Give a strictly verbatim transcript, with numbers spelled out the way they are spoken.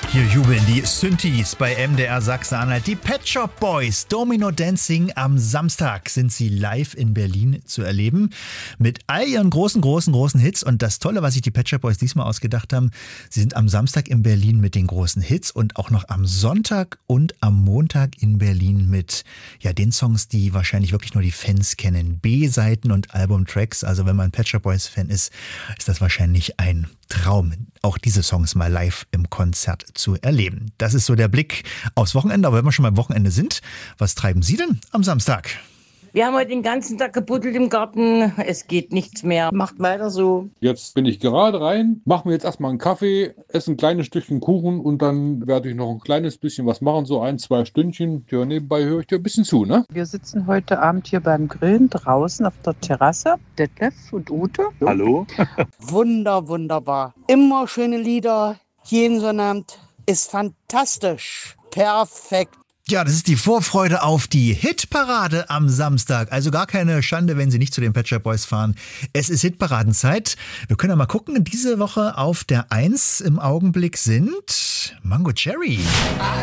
Hier jubeln die Synthes bei M D R Sachsen-Anhalt. Die Pet Shop Boys, Domino Dancing. Am Samstag sind sie live in Berlin zu erleben. Mit all ihren großen, großen, großen Hits. Und das Tolle, was sich die Pet Shop Boys diesmal ausgedacht haben, sie sind am Samstag in Berlin mit den großen Hits und auch noch am Sonntag und am Montag in Berlin mit ja den Songs, die wahrscheinlich wirklich nur die Fans kennen. B-Seiten und Albumtracks. Also wenn man Pet Shop Boys Fan ist, ist das wahrscheinlich ein Traum, auch diese Songs mal live im Konzert zu erleben. Das ist so der Blick aufs Wochenende. Aber wenn wir schon beim Wochenende sind, was treiben Sie denn am Samstag? Wir haben heute den ganzen Tag gebuddelt im Garten. Es geht nichts mehr. Macht weiter so. Jetzt bin ich gerade rein, mache mir jetzt erstmal einen Kaffee, esse ein kleines Stückchen Kuchen und dann werde ich noch ein kleines bisschen was machen, so ein, zwei Stündchen. Ja, nebenbei höre ich dir ein bisschen zu, ne? Wir sitzen heute Abend hier beim Grillen draußen auf der Terrasse. Detlef und Ute. Hallo. Wunder, wunderbar. Immer schöne Lieder. Jeden Sonnabend ist fantastisch. Perfekt. Ja, das ist die Vorfreude auf die Hitparade am Samstag. Also gar keine Schande, wenn Sie nicht zu den Pet Shop Boys fahren. Es ist Hitparadenzeit. Wir können ja mal gucken. Diese Woche auf der eins im Augenblick sind Mango Cherry.